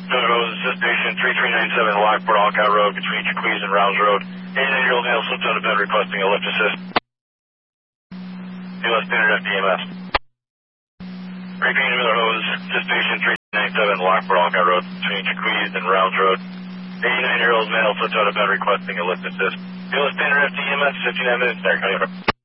Assist station 3397 Lockport, Alcott Road, between Jaquez and Rounds Road. 89-year-old male slips out of bed requesting a lift assist. U.S. Standard FDMS. Repeating another hose, assist station 3397 Lockport, Alcott Road, between Jaquez and Rounds Road. 89-year-old male slips out of bed requesting a lift assist. U.S. Standard FDMS, 59 minutes, there,